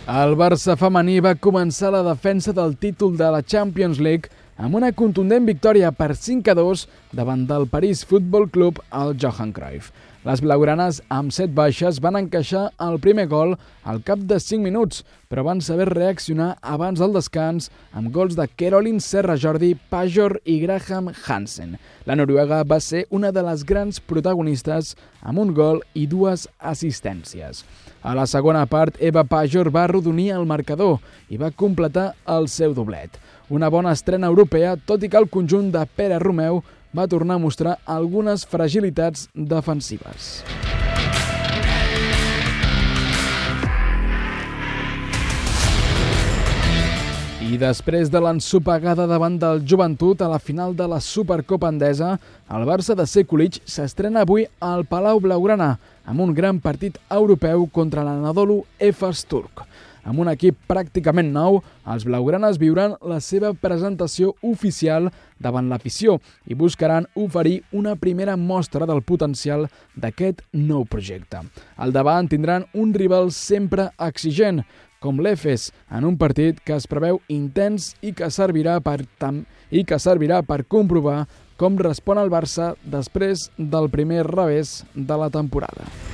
El Barça femení va començar la defensa del títol de la Champions League amb una contundent victòria per 5-2 davant del París Futbol Club al Johan Cruyff. Les blaugranes, amb 7 baixes, van encaixar el primer gol al cap de 5 minuts, però van saber reaccionar abans del descans amb gols de Caroline Serra Jordi, Pajor i Graham Hansen. La noruega va ser una de les grans protagonistes amb un gol i 2 assistències. A la segona part, Eva Pajor va arrodonir el marcador i va completar el seu doblet. Una bona estrena europea, tot i que el conjunt de Pere Romeu va tornar a mostrar algunes fragilitats defensives. I després de l'ensopegada davant del Joventut a la final de la Supercopa Endesa, el Barça de Sekulic s'estrena avui al Palau Blaugrana amb un gran partit europeu contra l'Anadolu Efes turc. Amb un equip pràcticament nou, els blaugranes viuran la seva presentació oficial davant l'afició i buscaran oferir una primera mostra del potencial d'aquest nou projecte. Al davant tindran un rival sempre exigent, com l'Efes, en un partit que es preveu intens i que servirà per comprovar com respon el Barça després del primer revés de la temporada.